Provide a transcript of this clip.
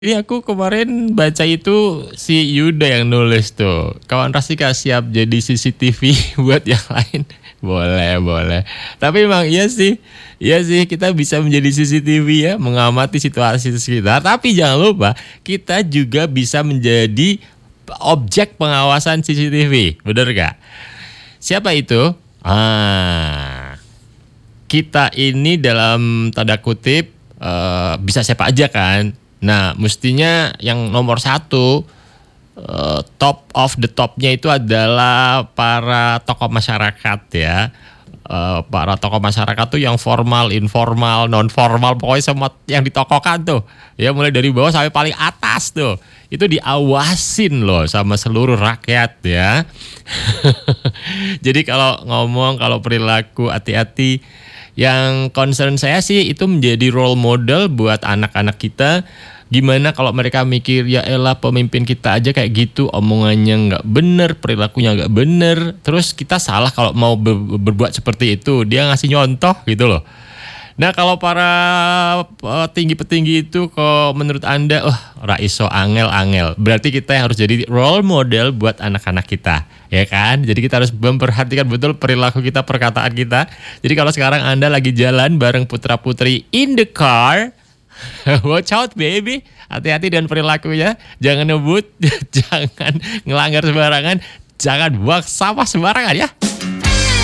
Ini aku kemarin baca itu si Yuda yang nulis tuh. Kawan Rasika siap jadi CCTV buat yang lain. Boleh, boleh. Tapi emang iya sih kita bisa menjadi CCTV ya, mengamati situasi sekitar. Tapi jangan lupa kita juga bisa menjadi objek pengawasan CCTV. Bener gak? Siapa itu? Kita ini dalam tanda kutip bisa siapa aja kan. Nah, mestinya yang nomor satu top of the topnya itu adalah para tokoh masyarakat ya. Para tokoh masyarakat tuh yang formal, informal, non formal, pokoknya semua yang ditokohkan tuh. Ya mulai dari bawah sampai paling atas tuh. Itu diawasin loh sama seluruh rakyat ya. Jadi kalau ngomong, kalau perilaku hati-hati. Yang concern saya sih itu menjadi role model buat anak-anak kita. Gimana kalau mereka mikir ya elah pemimpin kita aja kayak gitu, omongannya nggak bener, perilakunya nggak bener. Terus kita salah kalau mau berbuat seperti itu. Dia ngasih nyontoh gitu loh. Nah kalau para petinggi-petinggi itu kok menurut Anda, raiso angel-angel. Berarti kita yang harus jadi role model buat anak-anak kita. Ya kan? Jadi kita harus memperhatikan betul perilaku kita, perkataan kita. Jadi kalau sekarang Anda lagi jalan bareng putra-putri in the car, watch out baby. Hati-hati dengan perilakunya. Jangan ngebut, jangan ngelanggar sembarangan, jangan buang sampah sembarangan ya.